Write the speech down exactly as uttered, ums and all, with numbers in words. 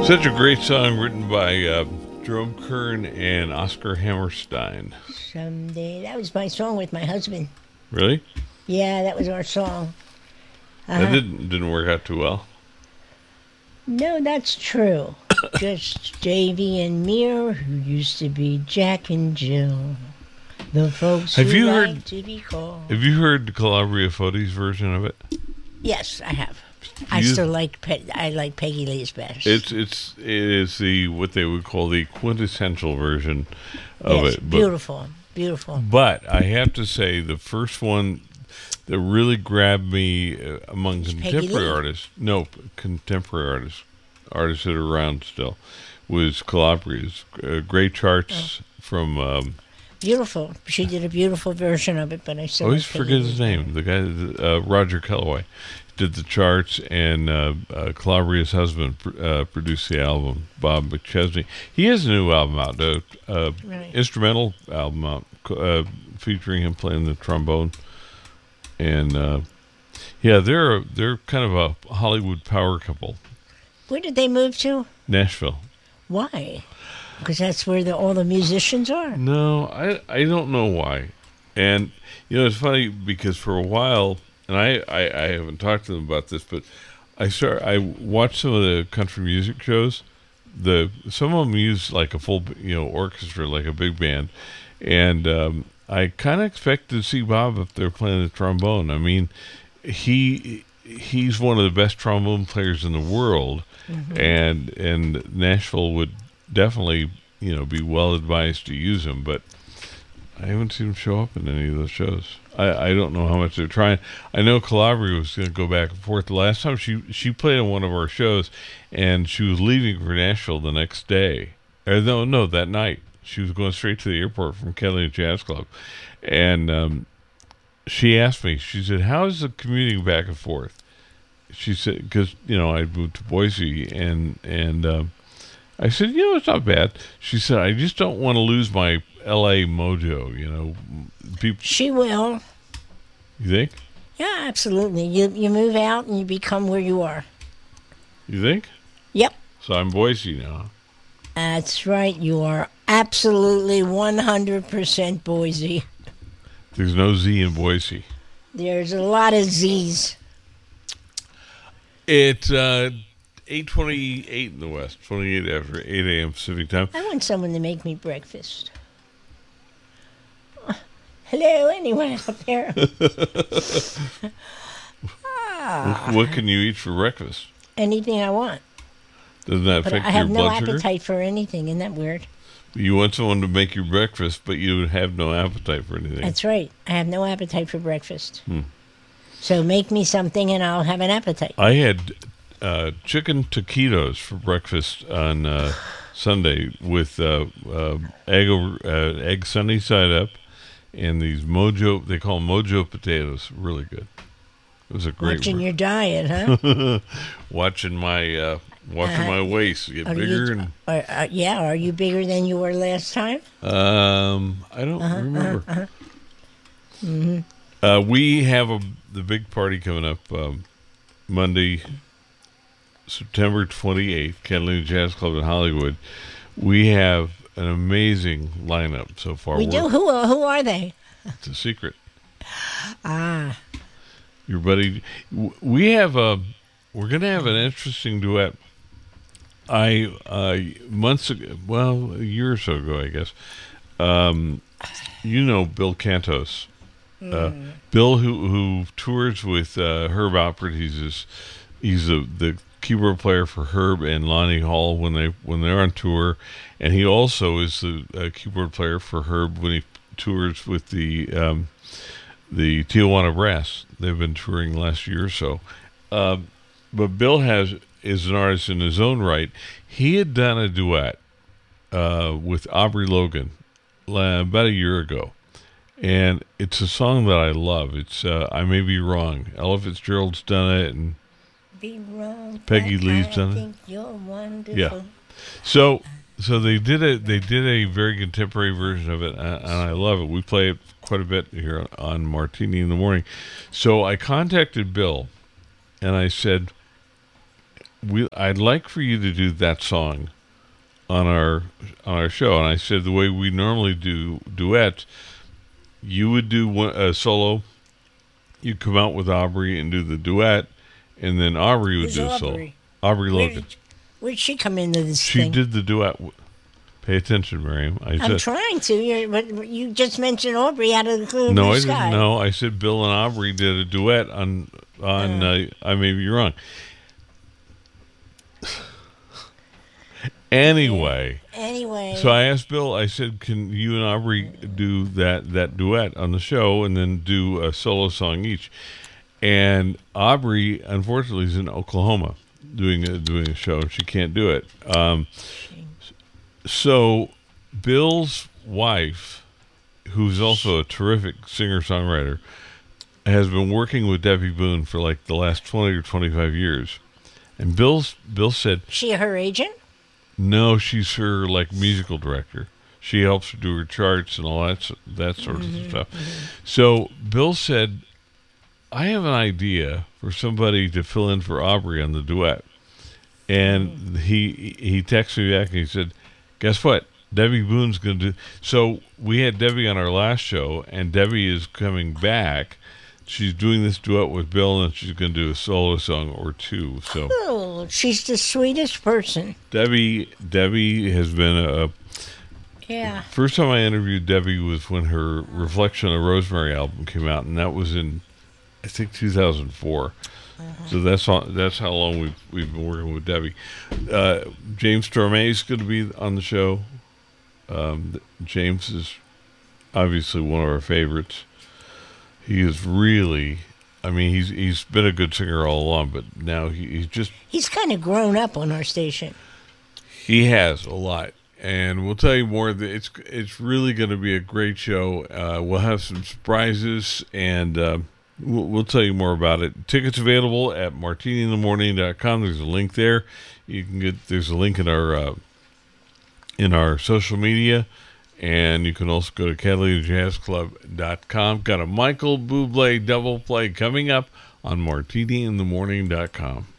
Such a great song written by uh, Jerome Kern and Oscar Hammerstein. Someday. That was my song with my husband. Really? Yeah, that was our song. Uh-huh. That didn't didn't work out too well. No, that's true. Just Davy and Mir, who used to be Jack and Jill. The folks Have who you like heard- to be called. Have you heard Calabria Foti's version of it? Yes, I have. I You- still like Pe- I like Peggy Lee's best. It's it's it is the what they would call the quintessential version of yes, it. But, beautiful, beautiful. but I have to say the first one that really grabbed me uh, among It's Peggy contemporary Lee. artists, no contemporary artists, artists that are around still, was Calabria's uh, great charts Oh. from. Um, Beautiful. She did a beautiful version of it, but I still I always like Peggy forget Lee's his name. The guy, uh, Roger Kellaway, did the charts, and uh, uh, Calabria's husband pr- uh, produced the album, Bob McChesney. He has a new album out, a uh, Right. instrumental album out, uh, featuring him playing the trombone. And uh, yeah, they're they're kind of a Hollywood power couple, Where did they move to? Nashville. Why? Because that's where the, all the musicians are. No, I I don't know why. And you know, it's funny because for a while, and I, I, I haven't talked to them about this, but I start I watched some of the country music shows. The some of them use like a full you know orchestra, like a big band, and um, I kind of expected to see Bob up there playing the trombone. I mean, he he's one of the best trombone players in the world, Mm-hmm. and and Nashville would definitely you know be well advised to use him, but I haven't seen him show up in any of those shows. I, I don't know how much they're trying. I know Calabria was going to go back and forth. The last time she she played on one of our shows, and she was leaving for Nashville the next day. Or no, no, that night she was going straight to the airport from Kelly Jazz Club, and um, she asked me. She said, "How is the commuting back and forth?" She said, "Because you know I moved to Boise, and and." Um, I said, you know, it's not bad. She said, I just don't want to lose my L A mojo, you know. People, She will. you think? Yeah, absolutely. You you move out and you become where you are. You think? Yep. So I'm Boise now. That's right. You are absolutely one hundred percent Boise. There's no Z in Boise. There's a lot of Z's. It's uh, eight twenty-eight in the West, twenty-eight after eight a.m. Pacific time. I want someone to make me breakfast. Hello, anyone out there? ah, What can you eat for breakfast? anything I want. Doesn't that But affect I your have no blood sugar? appetite for anything. Isn't that weird? You want someone to make your breakfast, but you have no appetite for anything. That's right. I have no appetite for breakfast. Hmm. So make me something and I'll have an appetite. I had uh, chicken taquitos for breakfast on uh, Sunday with uh, uh, egg over, uh, egg sunny side up, and these Mojo. They call them Mojo potatoes. Really good. It was a great. Watching bre- your diet, huh? watching my uh, watching Uh-huh. my waist get Are bigger you, and. are, uh, yeah, are you bigger than you were last time? Um, I don't Uh-huh, remember. Mm-hmm. Uh, we have a the big party coming up um, Monday, September twenty-eighth, Catalina Jazz Club in Hollywood. We have an amazing lineup so far. We do. We're- Who, are- who are they? It's a secret. Ah, Your buddy. w- We have a. We're going to have an interesting duet. I uh, months ago, well, a year or so ago, I guess. Um, you know Bill Cantos. Uh, Bill, who who tours with uh, Herb Alpert, he's his, he's a, the keyboard player for Herb and Lonnie Hall when they when they're on tour, and he also is the uh, keyboard player for Herb when he tours with the um, the Tijuana Brass. They've been touring last year or so, um, but Bill has is an artist in his own right. He had done a duet uh, with Aubrey Logan uh, about a year ago. And it's a song that I love. It's uh, I May Be Wrong. Ella Fitzgerald's done it, and be wrong. Peggy but Lee's I done it. think you're wonderful. Yeah. so so they did a they did a very contemporary version of it, and and I love it. We play it quite a bit here on Martini in the Morning. So I contacted Bill, and I said, we I'd like for you to do that song on our on our show. And I said the way we normally do duets, you would do one, a solo, you'd come out with Aubrey and do the duet, and then Aubrey would Who's do a solo. Aubrey? Aubrey Where Logan. did, where'd she come into this She thing? did the duet. Pay attention, Miriam. I I'm said, trying to. You're, but you just mentioned Aubrey out of the clear no, blue I sky. didn't. No, I said Bill and Aubrey did a duet on on. Uh. Uh, I may be wrong. Anyway, Anyway, so I asked Bill. I said, "Can you and Aubrey do that that duet on the show, and then do a solo song each?" And Aubrey, unfortunately, is in Oklahoma doing a, doing a show, and she can't do it. Um, so Bill's wife, who's also a terrific singer-songwriter, has been working with Debbie Boone for like the last twenty or twenty-five years. And Bill's Bill said, she her agent? no, she's her like musical director. She helps her do her charts and all that s- that sort Mm-hmm, of stuff. So Bill said, I have an idea for somebody to fill in for Aubrey on the duet. And Mm-hmm. he he texted me back and he said, guess what? Debbie Boone's going to do. So we had Debbie on our last show, and Debbie is coming back. She's doing this duet with Bill, and she's going to do a solo song or two. So Oh, she's the sweetest person. Debbie Debbie has been a Yeah. first time I interviewed Debbie was when her Reflection of Rosemary album came out, and that was in I think two thousand four. So that's all, that's how long we've we've been working with Debbie. Uh, James Tormé is going to be on the show. Um, James is obviously one of our favorites. He is really, I mean, he's he's been a good singer all along, but now he, he's just He's kind of grown up on our station. he has a lot, and we'll tell you more. That it's it's really going to be a great show. Uh, we'll have some surprises, and uh, we'll, we'll tell you more about it. Tickets available at martini in the morning dot com. There's a link there. You can get. There's a link in our uh, in our social media, and you can also go to catalina jazz club dot com. Got a Michael Bublé double play coming up on martini in the morning dot com.